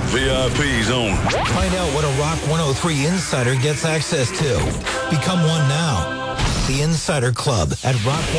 VIPs only. Find out what a Rock 103 Insider gets access to. Become one now. The Insider Club at Rock